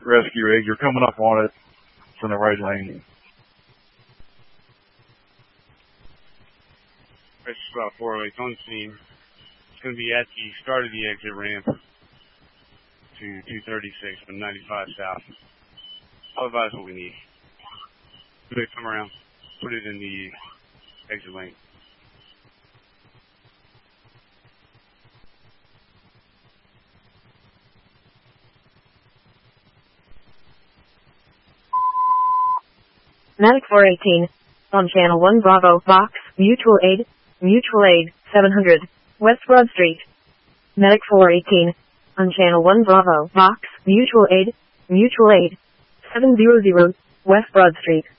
rescue rig. You're coming up on it. It's in the right lane. It's about 408 on scene. It's going to be at the start of the exit ramp to 236 from 95 south. I'll advise what we need. We're going to come around, put it in the exit lane. Medic 418, on Channel 1 Bravo, Box, Mutual Aid 700, West Broad Street. Medic 418, on Channel 1 Bravo, Box, Mutual Aid 700, West Broad Street.